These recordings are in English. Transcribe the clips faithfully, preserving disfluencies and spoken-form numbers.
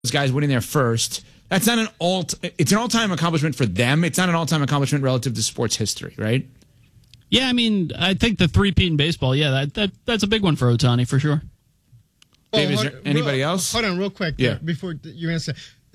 those guys winning their first. That's not an all. It's an all-time accomplishment for them. It's not an all-time accomplishment relative to sports history, right? Yeah, I mean, I think the three-peat in baseball, yeah, that, that that's a big one for Ohtani, for sure. Dave, oh, is there anybody real, else? Hold on real quick yeah. before you answer.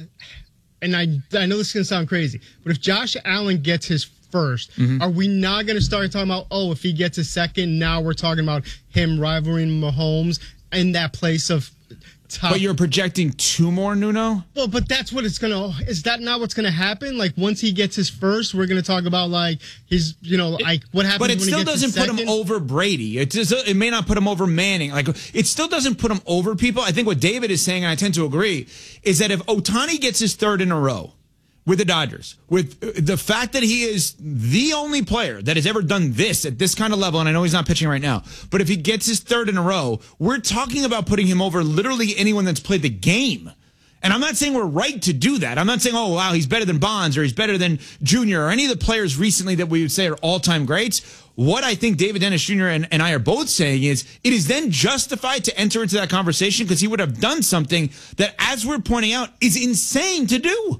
And I, I know this is going to sound crazy, but if Josh Allen gets his first, mm-hmm. are we not going to start talking about, oh, if he gets his second, now we're talking about him rivaling Mahomes in that place of top. But you're projecting two more, Nuno? Well, but that's what it's going to, is that not what's going to happen? Like, once he gets his first, we're going to talk about, like, his, you know, like, what happens when he gets his second? But it still doesn't put him over Brady. It, just, it may not put him over Manning. Like, it still doesn't put him over people. I think what David is saying, and I tend to agree, is that if Ohtani gets his third in a row with the Dodgers, with the fact that he is the only player that has ever done this at this kind of level, and I know he's not pitching right now, but if he gets his third in a row, we're talking about putting him over literally anyone that's played the game. And I'm not saying we're right to do that. I'm not saying, oh, wow, he's better than Bonds or he's better than Junior or any of the players recently that we would say are all-time greats. What I think David Dennis Junior and, and I are both saying is it is then justified to enter into that conversation because he would have done something that, as we're pointing out, is insane to do.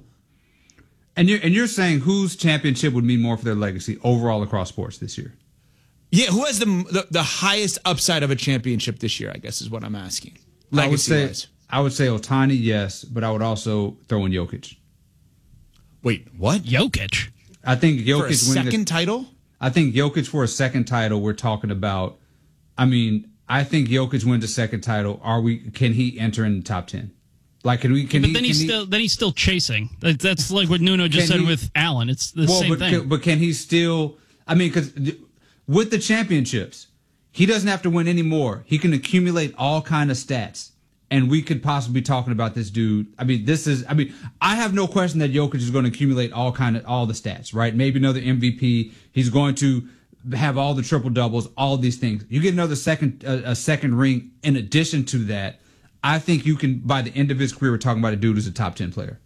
And you're, and you're saying whose championship would mean more for their legacy overall across sports this year? Yeah, who has the the, the highest upside of a championship this year, I guess is what I'm asking. I would say I would say Ohtani, yes, but I would also throw in Jokic. Wait, what? Jokic? I think Jokic for a second the, title? I think Jokic for a second title, we're talking about, I mean, I think Jokic wins a second title. Are we? Can he enter in the top ten? Like, can we? Can but he, then he's he, still then he's still chasing. That's like what Nuno just said he, with Allen. It's the well, same but thing. Can, but can he still? I mean, because with the championships, he doesn't have to win any more. He can accumulate all kind of stats, and we could possibly be talking about this dude. I mean, this is. I mean, I have no question that Jokic is going to accumulate all kind of all the stats. Right? Maybe another M V P. He's going to have all the triple doubles, all these things. You get another second uh, a second ring in addition to that. I think you can, by the end of his career, we're talking about a dude who's a top ten player.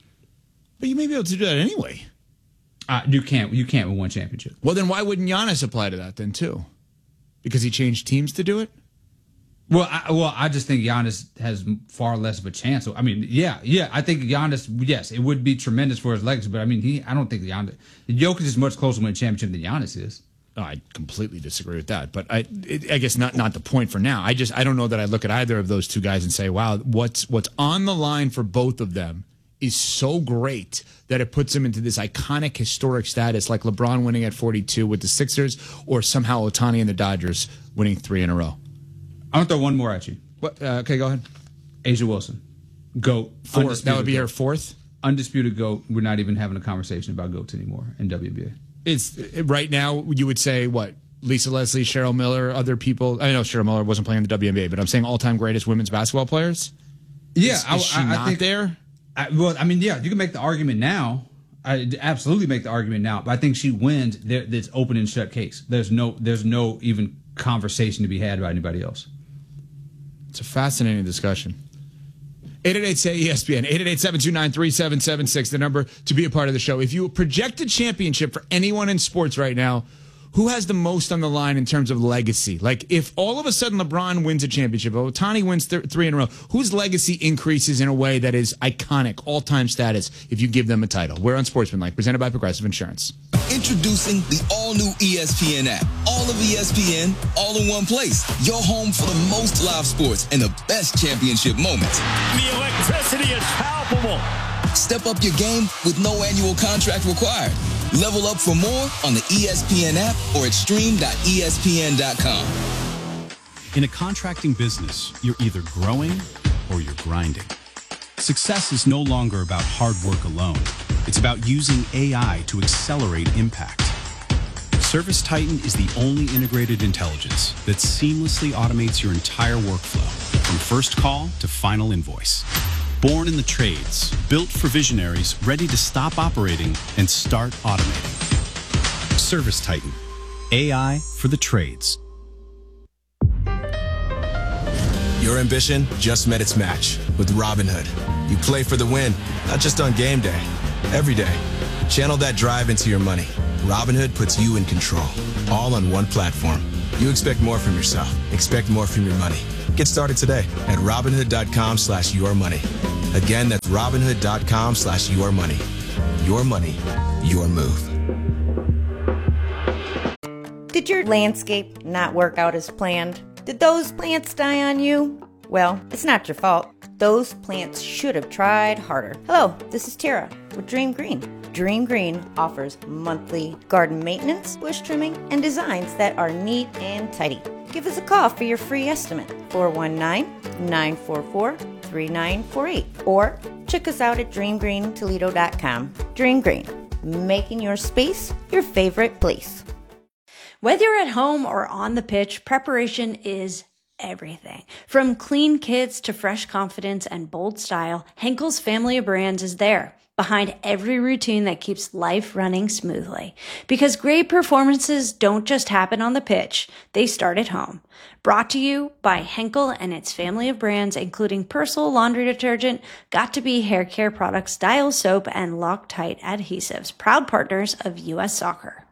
But you may be able to do that anyway. Uh, you can't. You can't win one championship. Well, then why wouldn't Giannis apply to that then too? Because he changed teams to do it. Well, I, well, I just think Giannis has far less of a chance. I mean, yeah, yeah. I think Giannis. Yes, it would be tremendous for his legacy, but I mean, he. I don't think Giannis. Jokic is much closer to winning a championship than Giannis is. Oh, I completely disagree with that, but I, it, I guess not not the point for now. I just I don't know that I look at either of those two guys and say, wow, what's what's on the line for both of them is so great that it puts them into this iconic historic status, like LeBron winning at forty-two with the Sixers, or somehow Ohtani and the Dodgers winning three in a row. I'm gonna throw one more at you. What? Uh, okay, go ahead. A'ja Wilson, GOAT. Fourth. That would be GOAT. her fourth. Undisputed GOAT. We're not even having a conversation about GOATs anymore in W N B A. It's right now. You would say what? Lisa Leslie, Cheryl Miller, other people. I know Cheryl Miller wasn't playing in the W N B A, but I'm saying all-time greatest women's basketball players. Yeah, is, I, is she I, not I think, there? I, well, I mean, yeah, you can make the argument now. I absolutely make the argument now, but I think she wins. There, it's open and shut case. There's no, there's no even conversation to be had about anybody else. It's a fascinating discussion. eight eight eight say E S P N, eight eight eight, seven two nine, three seven seven six, the number to be a part of the show. If you project a championship for anyone in sports right now, who has the most on the line in terms of legacy? Like, if all of a sudden LeBron wins a championship, Ohtani wins th- three in a row, whose legacy increases in a way that is iconic, all-time status, if you give them a title? We're on Sportsmanlike, presented by Progressive Insurance. Introducing the all-new E S P N app. All of E S P N, all in one place. Your home for the most live sports and the best championship moments. The electricity is palpable. Step up your game with no annual contract required. Level up for more on the E S P N app or at stream dot E S P N dot com. In a contracting business, you're either growing or you're grinding. Success is no longer about hard work alone. It's about using A I to accelerate impact. ServiceTitan is the only integrated intelligence that seamlessly automates your entire workflow, from first call to final invoice. Born in the trades, built for visionaries ready to stop operating and start automating. ServiceTitan, A I for the trades. Your ambition just met its match with Robinhood. You play for the win, not just on game day, every day. Channel that drive into your money. Robinhood puts you in control, all on one platform. You expect more from yourself. Expect more from your money. Get started today at Robinhood dot com slash your money. Again, that's Robinhood.com slash your money. Your money, your move. Did your landscape not work out as planned? Did those plants die on you? Well, it's not your fault. Those plants should have tried harder. Hello, this is Tara with Dream Green. Dream Green offers monthly garden maintenance, bush trimming, and designs that are neat and tidy. Give us a call for your free estimate, four one nine, nine four four, three nine four eight, or check us out at dream green toledo dot com. Dream Green, making your space your favorite place. Whether you're at home or on the pitch, preparation is everything. From clean kits to fresh confidence and bold style, Henkel's family of brands is there, behind every routine that keeps life running smoothly. Because great performances don't just happen on the pitch, they start at home. Brought to you by Henkel and its family of brands, including Persil laundry detergent, Got2b hair care products, Dial soap, and Loctite adhesives, proud partners of U S Soccer.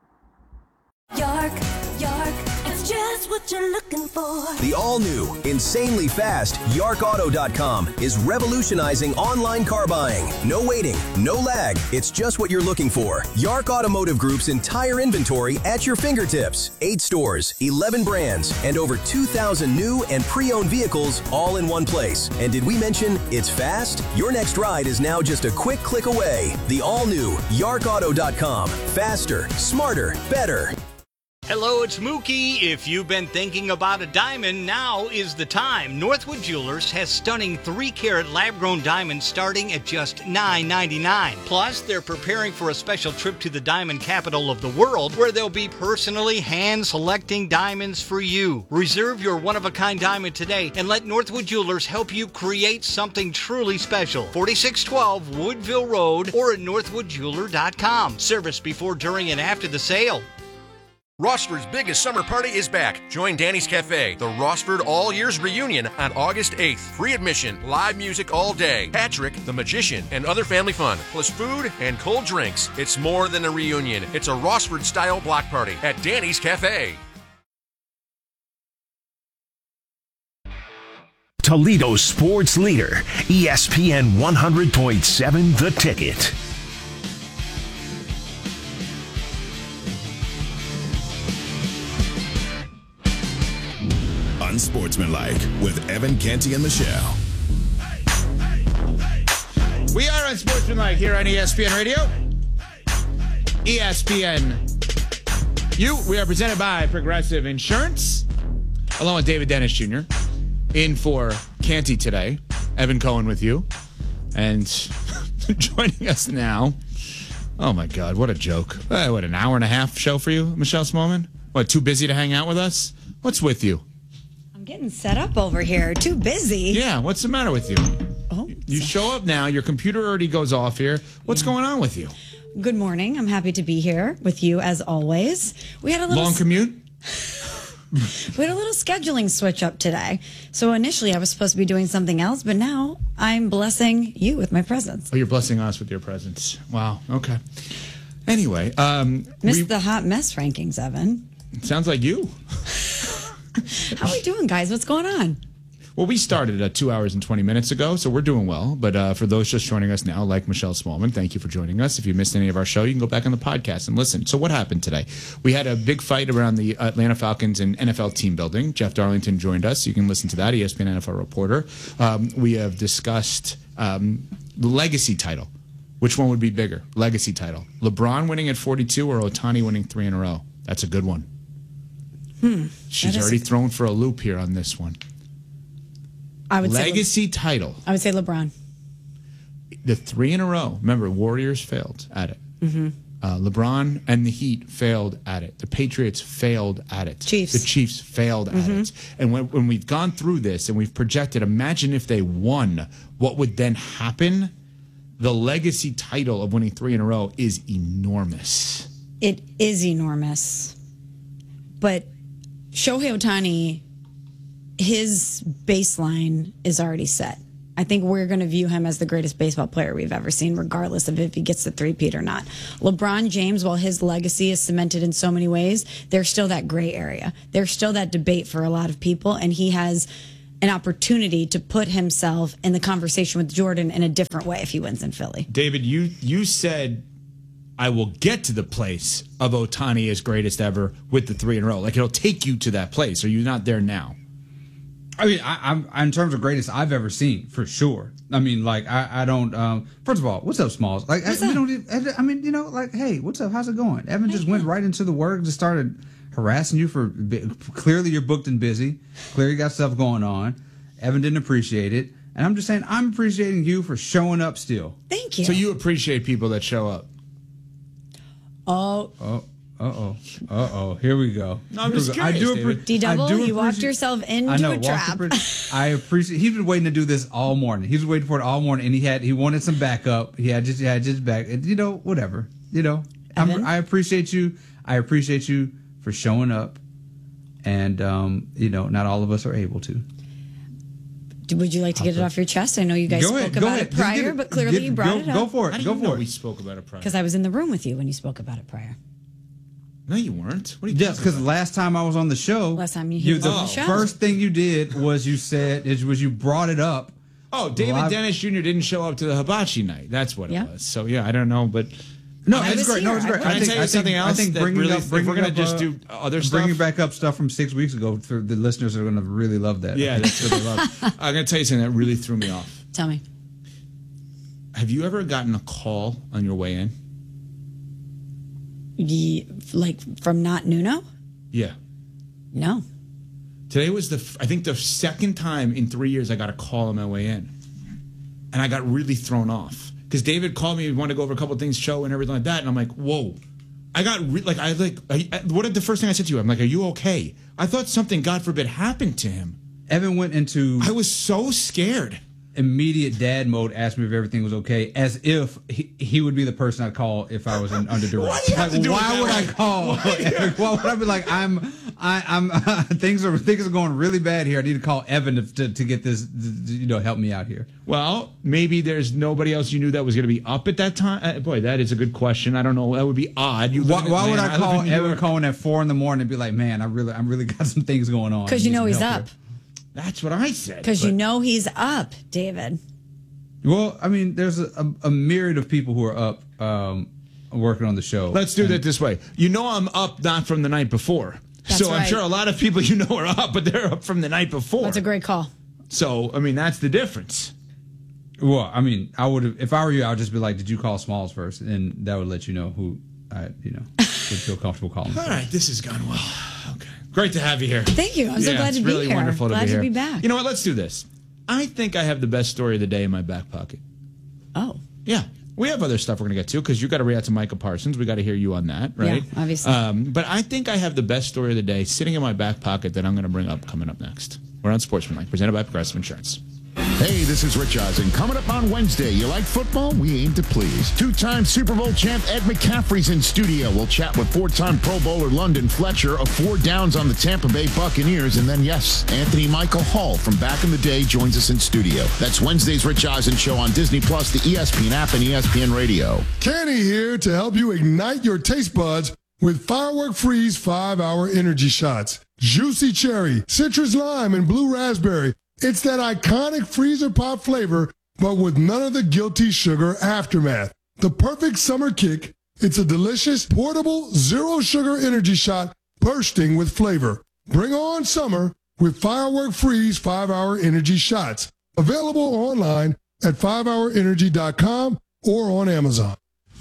York, York, it's just what you're looking for. The all-new, insanely fast Yark Auto dot com is revolutionizing online car buying. No waiting, no lag. It's just what you're looking for. Yark Automotive Group's entire inventory at your fingertips. Eight stores, eleven brands, and over two thousand new and pre-owned vehicles all in one place. And did we mention it's fast? Your next ride is now just a quick click away. The all-new Yark Auto dot com. Faster, smarter, better. Hello, it's Mookie. If you've been thinking about a diamond, now is the time. Northwood Jewelers has stunning three carat lab-grown diamonds starting at just nine ninety-nine. Plus, they're preparing for a special trip to the diamond capital of the world, where they'll be personally hand-selecting diamonds for you. Reserve your one-of-a-kind diamond today and let Northwood Jewelers help you create something truly special. forty-six twelve Woodville Road or at northwood jeweler dot com. Service before, during, and after the sale. Rossford's biggest summer party is back. Join Danny's Cafe, the Rossford All Years Reunion on August eighth. Free admission, live music all day, Patrick, the Magician, and other family fun, plus food and cold drinks. It's more than a reunion. It's a Rossford-style block party at Danny's Cafe. Toledo's sports leader, E S P N one hundred point seven The Ticket. Unsportsmanlike with Evan Canty and Michelle. We are Unsportsmanlike here on E S P N Radio. E S P N U. We are presented by Progressive Insurance, along with David Dennis Junior In for Canty today. Evan Cohen with you. And joining us now. Oh my God, what a joke. Uh, what, an hour and a half show for you, Michelle Smallman? What, too busy to hang out with us? What's with you? Getting set up over here. Too busy. Yeah, what's the matter with you? Oh, you show up now. Your computer already goes off here. What's yeah. going on with you? Good morning. I'm happy to be here with you as always. We had a little long commute. We had a little scheduling switch up today. So initially I was supposed to be doing something else, but now I'm blessing you with my presence. Oh, you're blessing us with your presence. Wow. Okay. Anyway, um, missed we, the hot mess rankings, Evan. Sounds like you. How are we doing, guys? What's going on? Well, we started uh, two hours and twenty minutes ago, so we're doing well. But uh, for those just joining us now, like Michelle Smallman, thank you for joining us. If you missed any of our show, you can go back on the podcast and listen. So what happened today? We had a big fight around the Atlanta Falcons and N F L team building. Jeff Darlington joined us. You can listen to that, E S P N N F L reporter. Um, we have discussed um, the legacy title. Which one would be bigger? Legacy title. LeBron winning at forty-two or Ohtani winning three in a row? That's a good one. Hmm. She's already a... thrown for a loop here on this one. I would Legacy say Le- title. I would say LeBron. The three in a row. Remember, Warriors failed at it. Mm-hmm. Uh, LeBron and the Heat failed at it. The Patriots failed at it. Chiefs. The Chiefs failed mm-hmm. at it. And when, when we've gone through this and we've projected, imagine if they won, what would then happen? The legacy title of winning three in a row is enormous. It is enormous. But Shohei Ohtani, his baseline is already set. I think we're going to view him as the greatest baseball player we've ever seen, regardless of if he gets the three-peat or not. LeBron James, while his legacy is cemented in so many ways, there's still that gray area. There's still that debate for a lot of people, and he has an opportunity to put himself in the conversation with Jordan in a different way if he wins in Philly. David, you you said I will get to the place of Ohtani as greatest ever with the three in a row. Like it'll take you to that place. Are you not there now? I mean, I, I'm in terms of greatest I've ever seen, for sure. I mean, like I, I don't. Um, first of all, what's up, Smalls? Like, I, we don't. even- I mean, you know, like, hey, what's up? How's it going? Evan just went right into the work, just started harassing you for. Clearly, you're booked and busy. Clearly, you got stuff going on. Evan didn't appreciate it, and I'm just saying, I'm appreciating you for showing up still. Thank you. So you appreciate people that show up. Oh. Oh. Uh oh. Uh oh. Here we go. No, I'm Here we just go. I curious, do David. appre- D-double, I do you walked appreciate- yourself into I know, a walked trap. appre- I appreciate. He's been waiting to do this all morning. He's waiting for it all morning, and he had he wanted some backup. He had just he had just back. You know, whatever. You know, I'm, I appreciate you. I appreciate you for showing up, and um, you know, not all of us are able to. Would you like to get it off your chest? I know you guys Go spoke ahead, go about ahead. it Just get prior, it. but clearly Get- you brought go- it up. go for it. How do Go you for know it. we spoke about it prior? Because I was in the room with you when you spoke about it prior. No, you weren't. What are you Yes, talking because about? last time I was on the show, Last time you- you, he the was on the show. first thing you did was you said is was you brought it up. Oh, David Live- Dennis Junior didn't show up to the hibachi night. That's what Yeah. it was. So yeah, I don't know, but No, I it's was great. No, it's here. great. I Can I, was- tell you think- something I else? think that bringing really, up, if bringing we're gonna up, just uh, do other stuff. Bringing back up stuff from six weeks ago, for the listeners are going to really love that. Yeah, that's what they love. I'm gonna tell you something that really threw me off. Tell me. Have you ever gotten a call on your way in? Ye- like from not Nuno? Yeah. No. Today was the, f- I think the second time in three years I got a call on my way in. And I got really thrown off. Because David called me, he wanted to go over a couple of things, show and everything like that. And I'm like, whoa. I got, re- like, I like, I, I- what did the first thing I said to you? I'm like, are you okay? I thought something, God forbid, happened to him. Evan went into I was so scared. immediate dad mode, asked me if everything was okay, as if he, he would be the person I'd call if I was in under duress. Why do you have Like, to do it why that would way? I call? Why, why would I be like, I'm, I, I'm, things are things are going really bad here. I need to call Evan to, to, to get this, to, you know, help me out here. Well, maybe there's nobody else you knew that was going to be up at that time. Uh, boy, that is a good question. I don't know. That would be odd. You Why, live in why would Atlanta, I live call in New Evan York. Cohen at four in the morning and be like, man, I really, I'm really got some things going on. Because I you need know some he's help up. here. That's what I said. Because you but- know he's up, David. Well, I mean, there's a, a, a myriad of people who are up um, working on the show. Let's do that this way. You know I'm up not from the night before. That's so I'm right. sure a lot of people you know are up, but they're up from the night before. That's a great call. So, I mean, that's the difference. Well, I mean, I would have if I were you, I would just be like, "Did you call Smalls first?" And that would let you know who I, you know, would feel comfortable calling. All right, this has gone well. Okay. Great to have you here. Thank you. I'm so Yeah, glad it's to really be here. wonderful to glad be here. to be back. You know what? Let's do this. I think I have the best story of the day in my back pocket. Oh. Yeah. We have other stuff we're going to get to because you got to react to Micah Parsons. We got to hear you on that, right? Yeah, obviously. Um, but I think I have the best story of the day sitting in my back pocket that I'm going to bring up coming up next. We're on Sportsmanlike, presented by Progressive Insurance. Hey, this is Rich Eisen. Coming up on Wednesday, you like football? We aim to please. Two-time Super Bowl champ Ed McCaffrey's in studio. We'll chat with four-time Pro Bowler London Fletcher of four downs on the Tampa Bay Buccaneers. And then, yes, Anthony Michael Hall from back in the day joins us in studio. That's Wednesday's Rich Eisen Show on Disney Plus, the E S P N app, and E S P N Radio. Kenny here to help you ignite your taste buds with Firework Freeze five hour energy shots. Juicy cherry, citrus lime, and blue raspberry. It's that iconic freezer pop flavor, but with none of the guilty sugar aftermath. The perfect summer kick. It's a delicious, portable, zero sugar energy shot bursting with flavor. Bring on summer with Firework Freeze five hour energy shots. Available online at five hour energy dot com or on Amazon.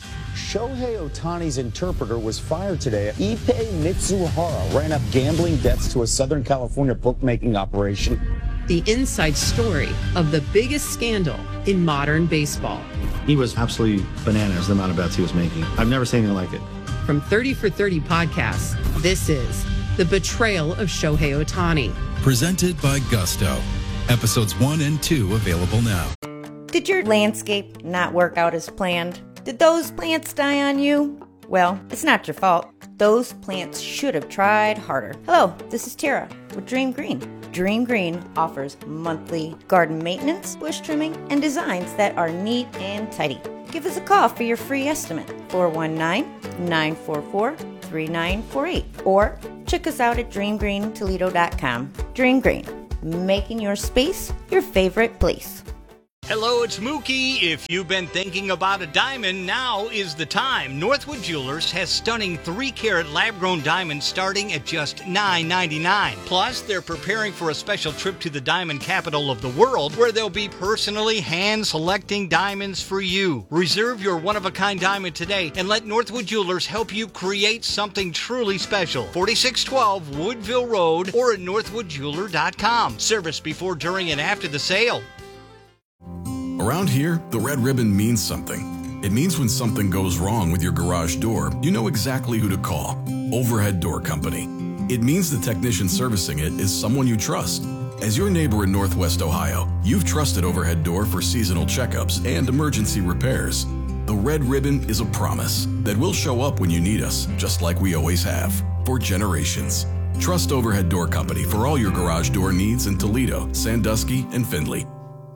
Shohei Ohtani's interpreter was fired today. Ippei Mitsuhara ran up gambling debts to a Southern California bookmaking operation. The inside story of the biggest scandal in modern baseball. He was absolutely bananas, the amount of bets he was making. I've never seen anything like it. From thirty for thirty podcasts, this is The Betrayal of Shohei Ohtani. Presented by Gusto. Episodes one and two available now. Did your landscape not work out as planned? Did those plants die on you? Well, it's not your fault. Those plants should have tried harder. Hello, this is Tara with Dream Green. Dream Green offers monthly garden maintenance, bush trimming, and designs that are neat and tidy. Give us a call for your free estimate, four one nine, nine four four, three nine four eight, or check us out at dream green toledo dot com. Dream Green, making your space your favorite place. Hello, it's Mookie. If you've been thinking about a diamond, now is the time. Northwood Jewelers has stunning three carat lab-grown diamonds starting at just nine ninety-nine. Plus, they're preparing for a special trip to the diamond capital of the world, where they'll be personally hand-selecting diamonds for you. Reserve your one-of-a-kind diamond today and let Northwood Jewelers help you create something truly special. forty-six twelve Woodville Road or at northwood jeweler dot com. Service before, during, and after the sale. Around here, the red ribbon means something. It means when something goes wrong with your garage door, you know exactly who to call. Overhead Door Company. It means the technician servicing it is someone you trust. As your neighbor in Northwest Ohio, you've trusted Overhead Door for seasonal checkups and emergency repairs. The red ribbon is a promise that we'll show up when you need us, just like we always have, for generations. Trust Overhead Door Company for all your garage door needs in Toledo, Sandusky, and Findlay.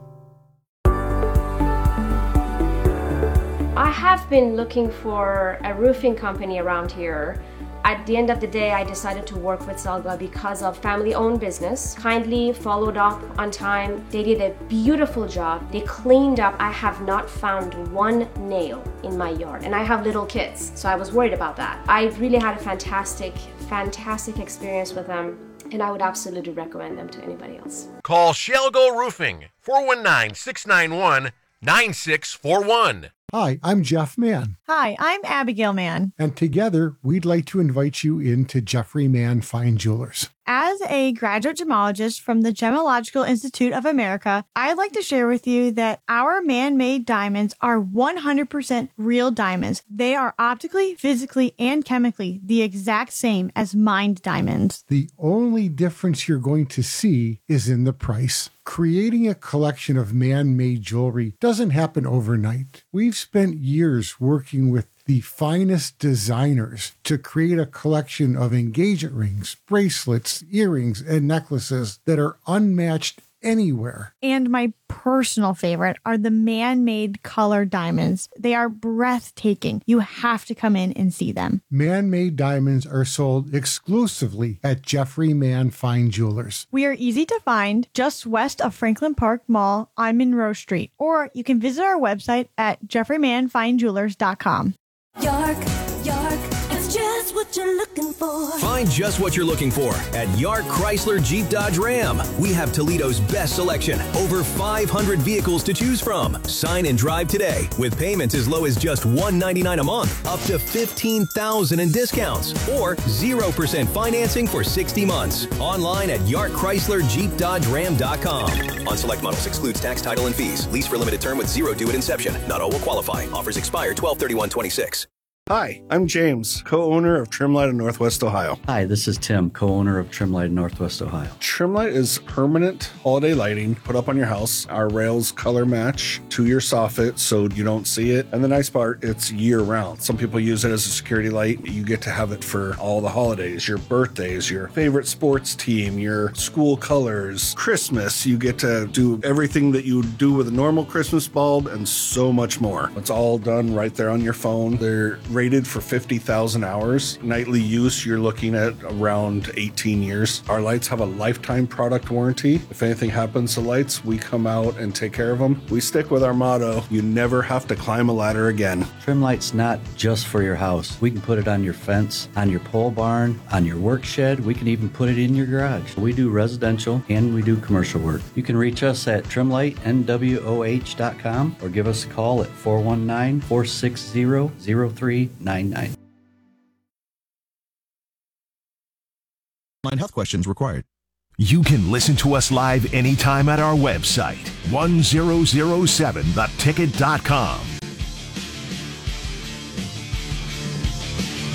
I have been looking for a roofing company around here. At the end of the day, I decided to work with Zelga because of family-owned business. Kindly followed up on time. They did a beautiful job. They cleaned up. I have not found one nail in my yard, and I have little kids, so I was worried about that. I really had a fantastic, fantastic experience with them, and I would absolutely recommend them to anybody else. Call Shelgo Roofing, four one nine, six nine one, nine six four one. Hi, I'm Jeff Mann. Hi, I'm Abigail Mann. And together, we'd like to invite you into Jeffrey Mann Fine Jewelers. As a graduate gemologist from the Gemological Institute of America, I'd like to share with you that our man-made diamonds are one hundred percent real diamonds. They are optically, physically, and chemically the exact same as mined diamonds. The only difference you're going to see is in the price. Creating a collection of man-made jewelry doesn't happen overnight. We've spent years working with the finest designers to create a collection of engagement rings, bracelets, earrings, and necklaces that are unmatched anywhere. And my personal favorite are the man-made color diamonds. They are breathtaking. You have to come in and see them. Man-made diamonds are sold exclusively at Jeffrey Mann Fine Jewelers. We are easy to find just west of Franklin Park Mall on Monroe Street, or you can visit our website at jeffrey mann fine jewelers dot com. Yark, Yark, it's just what you're looking for. Find just what you're looking for at Yark Chrysler Jeep Dodge Ram. We have Toledo's best selection, over five hundred vehicles to choose from. Sign and drive today with payments as low as just one hundred ninety-nine dollars a month, up to fifteen thousand dollars in discounts, or zero percent financing for sixty months. Online at yark chrysler jeep dodge ram dot com. On select models, excludes tax, title, and fees. Lease for limited term with zero due at inception. Not all will qualify. Offers expire twelve thirty-one twenty-six. Hi, I'm James, co-owner of Trimlight of Northwest Ohio. Hi, this is Tim, co-owner of Trimlight of Northwest Ohio. Trimlight is permanent holiday lighting put up on your house. Our rails color match to your soffit so you don't see it. And the nice part, it's year-round. Some people use it as a security light. You get to have it for all the holidays, your birthdays, your favorite sports team, your school colors, Christmas. You get to do everything that you would do with a normal Christmas bulb and so much more. It's all done right there on your phone. They're rated for fifty thousand hours. Nightly use, you're looking at around eighteen years. Our lights have a lifetime product warranty. If anything happens to lights, we come out and take care of them. We stick with our motto, you never have to climb a ladder again. Trimlight's not just for your house. We can put it on your fence, on your pole barn, on your work shed. We can even put it in your garage. We do residential and we do commercial work. You can reach us at trimlight n w o h dot com or give us a call at four one nine, four six zero, zero three nine nine. Health questions required. You can listen to us live anytime at our website, one thousand seven the ticket dot com.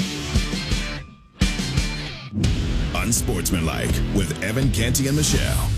Unsportsmanlike with Evan Canty and Michelle.